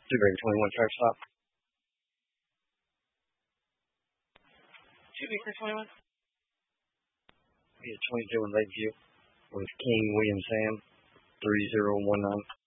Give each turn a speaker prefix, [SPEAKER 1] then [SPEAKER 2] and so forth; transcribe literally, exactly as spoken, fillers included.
[SPEAKER 1] Two Baker twenty-one, track stop.
[SPEAKER 2] Two Baker twenty-one.
[SPEAKER 1] Yeah, twenty-two in Lakeview with King William Sam, three zero one nine.